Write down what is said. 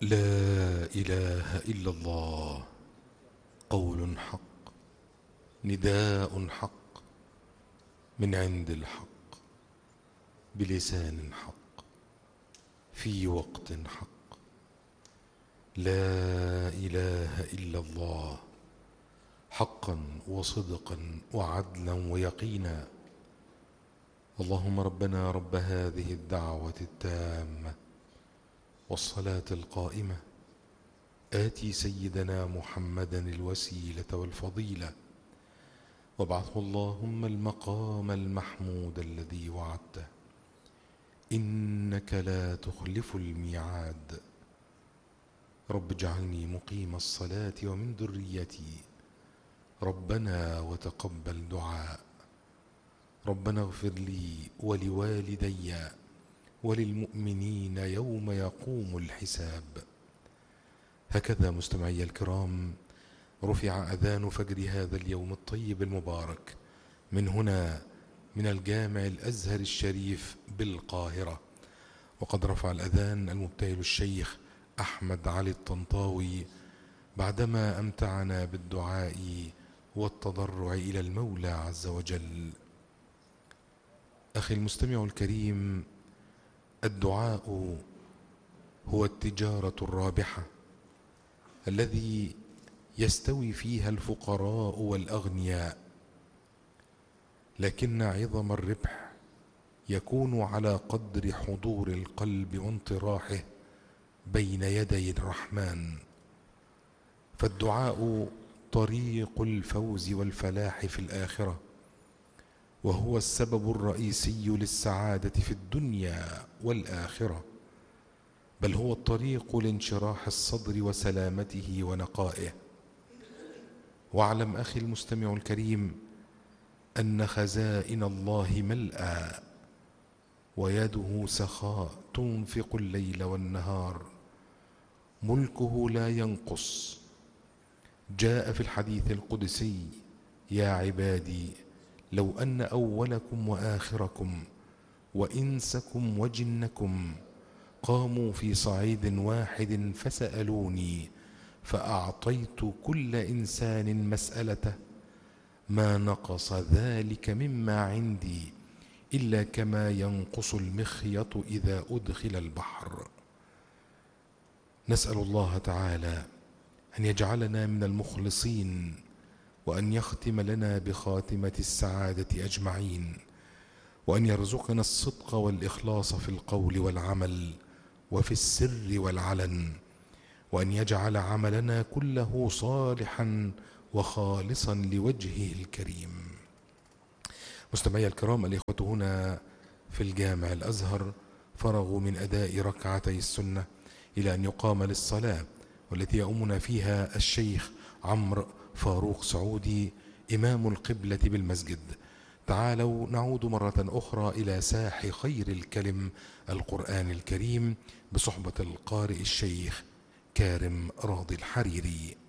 لا إله إلا الله، قول حق، نداء حق، من عند الحق، بلسان حق، في وقت حق. لا إله إلا الله، حقا وصدقا وعدلا ويقينا. اللهم ربنا رب هذه الدعوة التامة والصلاة القائمة، آتي سيدنا محمدا الوسيلة والفضيلة، وابعثه اللهم المقام المحمود الذي وعدته، إنك لا تخلف الميعاد. رب اجعلني مقيم الصلاة ومن ذريتي، ربنا وتقبل دعاء. ربنا اغفر لي ولوالدي وللمؤمنين يوم يقوم الحساب. هكذا مستمعي الكرام رفع أذان فجر هذا اليوم الطيب المبارك من هنا، من الجامع الأزهر الشريف بالقاهرة. وقد رفع الأذان المبتهل الشيخ أحمد علي الطنطاوي بعدما أمتعنا بالدعاء والتضرع إلى المولى عز وجل. أخي المستمع الكريم، الدعاء هو التجارة الرابحة الذي يستوي فيها الفقراء والأغنياء، لكن عظم الربح يكون على قدر حضور القلب وانطراحه بين يدي الرحمن. فالدعاء طريق الفوز والفلاح في الآخرة، وهو السبب الرئيسي للسعادة في الدنيا والآخرة، بل هو الطريق لانشراح الصدر وسلامته ونقائه. واعلم أخي المستمع الكريم أن خزائن الله ملأى، ويده سخاء تنفق الليل والنهار، ملكه لا ينقص. جاء في الحديث القدسي: يا عبادي لو أن أولكم وآخركم وإنسكم وجنكم قاموا في صعيد واحد فسألوني فأعطيت كل إنسان مسألته، ما نقص ذلك مما عندي إلا كما ينقص المخيط إذا أدخل البحر. نسأل الله تعالى أن يجعلنا من المخلصين، وأن يختم لنا بخاتمة السعادة أجمعين، وأن يرزقنا الصدق والإخلاص في القول والعمل وفي السر والعلن، وأن يجعل عملنا كله صالحا وخالصا لوجهه الكريم. مستمعي الكرام، الإخوة هنا في الجامع الأزهر فرغوا من أداء ركعتي السنة إلى أن يقام للصلاة، والتي يؤمنا فيها الشيخ عمرو فاروق سعودي إمام القبلة بالمسجد. تعالوا نعود مرة أخرى إلى ساح خير الكلم القرآن الكريم بصحبة القارئ الشيخ كارم راضي الحريري.